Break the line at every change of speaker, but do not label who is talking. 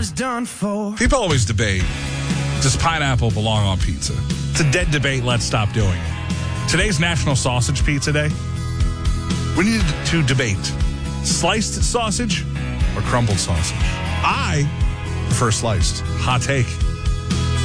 was done for.
People always debate, does pineapple belong on pizza? It's a dead debate. Let's stop doing it. Today's National Sausage Pizza Day. We need to debate sliced sausage or crumbled sausage. I prefer sliced. Hot take.